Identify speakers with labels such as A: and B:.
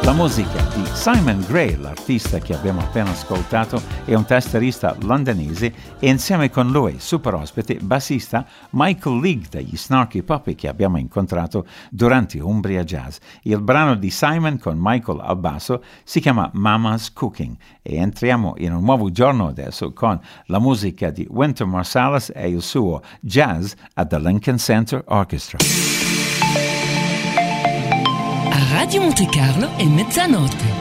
A: La musica di Simon Gray, l'artista che abbiamo appena ascoltato, è un tastierista londinese e insieme con lui, super ospite, bassista Michael League degli Snarky Puppy che abbiamo incontrato durante Umbria Jazz. Il brano di Simon con Michael al basso si chiama Mama's Cooking e entriamo in un nuovo giorno adesso con la musica di Wynton Marsalis e il suo jazz at the Lincoln Center Orchestra.
B: A Radio Monte Carlo è mezzanotte.